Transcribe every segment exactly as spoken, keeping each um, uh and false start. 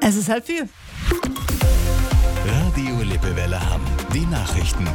Es ist halb vier. Radio Lippewelle Hamm. Die Nachrichten.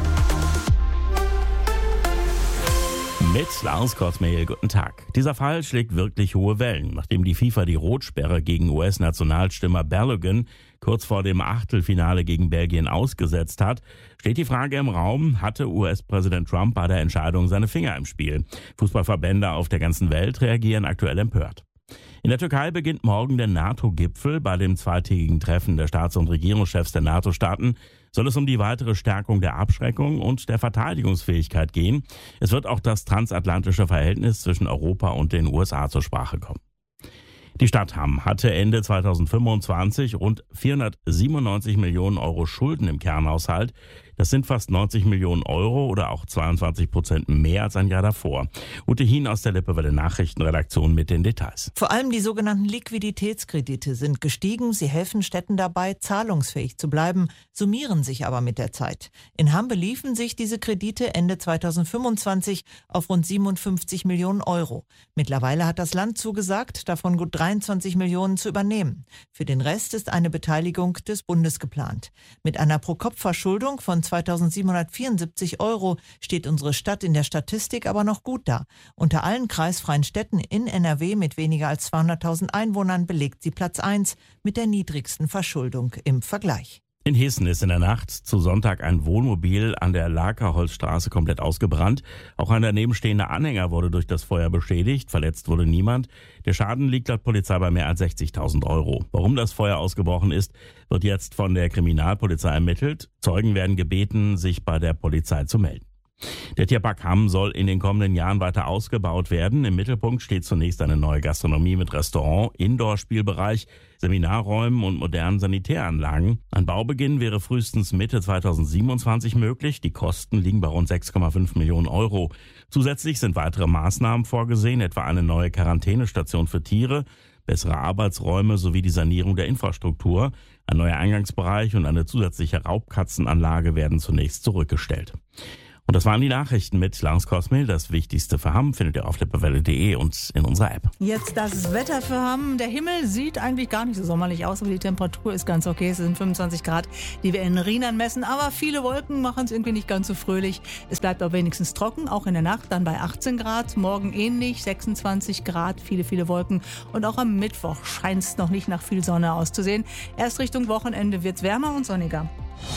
Mit Lars Korsmehl, guten Tag. Dieser Fall schlägt wirklich hohe Wellen. Nachdem die FIFA die Rotsperre gegen U S-Nationalstürmer Balogun kurz vor dem Achtelfinale gegen Belgien ausgesetzt hat, steht die Frage im Raum, hatte U S-Präsident Trump bei der Entscheidung seine Finger im Spiel? Fußballverbände auf der ganzen Welt reagieren aktuell empört. In der Türkei beginnt morgen der NATO-Gipfel. Bei dem zweitägigen Treffen der Staats- und Regierungschefs der NATO-Staaten soll es um die weitere Stärkung der Abschreckung und der Verteidigungsfähigkeit gehen. Es wird auch das transatlantische Verhältnis zwischen Europa und den U S A zur Sprache kommen. Die Stadt Hamm hatte Ende zweitausendfünfundzwanzig rund vierhundertsiebenundneunzig Millionen Euro Schulden im Kernhaushalt. Das sind fast neunzig Millionen Euro oder auch zweiundzwanzig Prozent mehr als ein Jahr davor. Ute Hien aus der Lippewelle Nachrichtenredaktion mit den Details. Vor allem die sogenannten Liquiditätskredite sind gestiegen. Sie helfen Städten dabei, zahlungsfähig zu bleiben, summieren sich aber mit der Zeit. In Hamm beliefen sich diese Kredite Ende zweitausendfünfundzwanzig auf rund siebenundfünfzig Millionen Euro. Mittlerweile hat das Land zugesagt, davon gut dreiundzwanzig Millionen zu übernehmen. Für den Rest ist eine Beteiligung des Bundes geplant. Mit einer Pro-Kopf-Verschuldung von zweitausendsiebenhundertvierundsiebzig Euro steht unsere Stadt in der Statistik aber noch gut da. Unter allen kreisfreien Städten in N R W mit weniger als zweihunderttausend Einwohnern belegt sie Platz eins mit der niedrigsten Verschuldung im Vergleich. In Hessen ist in der Nacht zu Sonntag ein Wohnmobil an der Lakerholzstraße komplett ausgebrannt. Auch ein daneben stehender Anhänger wurde durch das Feuer beschädigt. Verletzt wurde niemand. Der Schaden liegt laut Polizei bei mehr als sechzigtausend Euro. Warum das Feuer ausgebrochen ist, wird jetzt von der Kriminalpolizei ermittelt. Zeugen werden gebeten, sich bei der Polizei zu melden. Der Tierpark Hamm soll in den kommenden Jahren weiter ausgebaut werden. Im Mittelpunkt steht zunächst eine neue Gastronomie mit Restaurant, Indoor-Spielbereich, Seminarräumen und modernen Sanitäranlagen. Ein Baubeginn wäre frühestens Mitte zweitausendsiebenundzwanzig möglich. Die Kosten liegen bei rund sechs Komma fünf Millionen Euro. Zusätzlich sind weitere Maßnahmen vorgesehen, etwa eine neue Quarantänestation für Tiere, bessere Arbeitsräume sowie die Sanierung der Infrastruktur. Ein neuer Eingangsbereich und eine zusätzliche Raubkatzenanlage werden zunächst zurückgestellt. Und das waren die Nachrichten mit Lars Korsmehl. Das Wichtigste für Hamm findet ihr auf lippewelle punkt de und in unserer App. Jetzt das Wetter für Hamm. Der Himmel sieht eigentlich gar nicht so sommerlich aus, aber die Temperatur ist ganz okay. Es sind fünfundzwanzig Grad, die wir in Rheinland messen. Aber viele Wolken machen es irgendwie nicht ganz so fröhlich. Es bleibt aber wenigstens trocken, auch in der Nacht dann bei achtzehn Grad. Morgen ähnlich, sechsundzwanzig Grad, viele, viele Wolken. Und auch am Mittwoch scheint es noch nicht nach viel Sonne auszusehen. Erst Richtung Wochenende wird es wärmer und sonniger.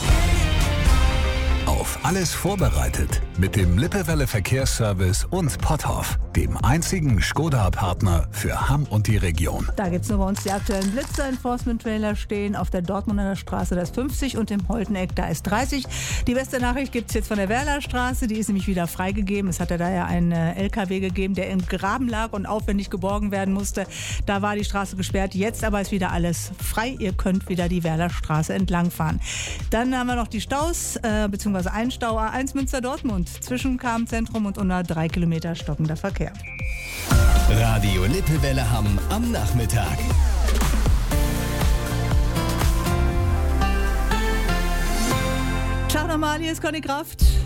Auf alles vorbereitet mit dem Lippewelle Verkehrsservice und Potthoff, dem einzigen Skoda-Partner für Hamm und die Region. Da gibt es nur bei uns die aktuellen Blitzer-Enforcement-Trailer stehen. Auf der Dortmunder Straße, da ist fünfzig und im Holteneck, da ist dreißig. Die beste Nachricht gibt es jetzt von der Werlerstraße. Die ist nämlich wieder freigegeben. Es hat ja da ja einen L K W gegeben, der im Graben lag und aufwendig geborgen werden musste. Da war die Straße gesperrt. Jetzt aber ist wieder alles frei. Ihr könnt wieder die Werlerstraße entlangfahren. Dann haben wir noch die Staus, äh, beziehungsweise ein Stau A eins Münster-Dortmund. Zwischen K M-Zentrum und unter drei Kilometer stockender Verkehr. Radio Lippewelle Hamm am Nachmittag. Ciao nochmal, hier ist Conny Kraft.